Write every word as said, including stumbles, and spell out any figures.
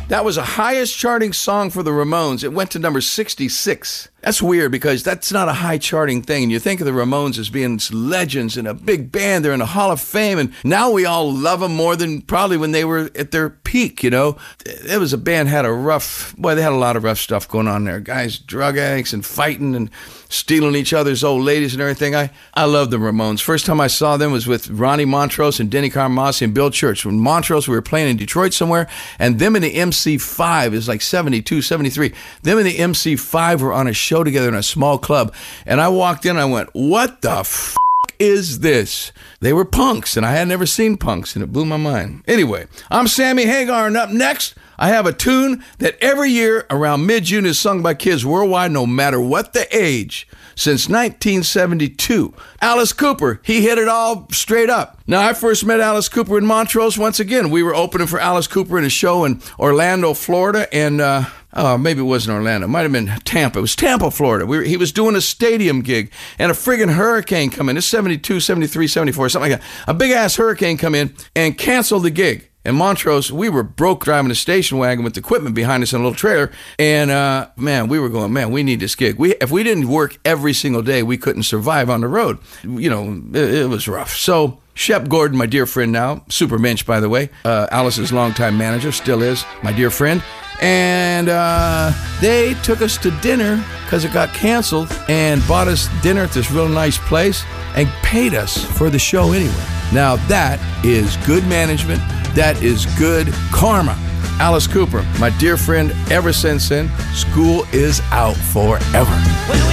That was the highest charting song for the Ramones. It went to number sixty-six. That's weird because that's not a high charting thing. And you think of the Ramones as being legends and a big band. They're in the Hall of Fame. And now we all love them more than probably when they were at their peak, you know. It was a band had a rough, boy, they had a lot of rough stuff going on there. Guys, drug addicts and fighting and stealing each other's old ladies and everything. I, I love the Ramones. First time I saw them was with Ronnie Montrose and Denny Carmassi and Bill Church. When Montrose, we were playing in Detroit somewhere, and them in the M C five, it was like seventy-two, seventy-three. Them in the M C five were on a show together in a small club. And I walked in, I went, what the f*** is this? They were punks, and I had never seen punks, and it blew my mind. Anyway, I'm Sammy Hagar, and up next, I have a tune that every year around mid-June is sung by kids worldwide, no matter what the age. Since nineteen seventy-two, Alice Cooper, he hit it all straight up. Now, I first met Alice Cooper in Montrose. Once again, we were opening for Alice Cooper in a show in Orlando, Florida, and uh, oh, maybe it wasn't Orlando. It might have been Tampa. It was Tampa, Florida. We were, he was doing a stadium gig, and a friggin' hurricane come in. It's seventy-two, seventy-three, seventy-four, something like that. A big-ass hurricane come in and canceled the gig. In Montrose, we were broke driving a station wagon with equipment behind us in a little trailer. And, uh, man, we were going, man, we need this gig. We, if we didn't work every single day, we couldn't survive on the road. You know, it, it was rough. So Shep Gordon, my dear friend now, super mensch, by the way, uh, Alice's longtime manager, still is, my dear friend. And uh, they took us to dinner because it got canceled and bought us dinner at this real nice place and paid us for the show anyway. Now that is good management. That is good karma. Alice Cooper, my dear friend, ever since then, school is out forever.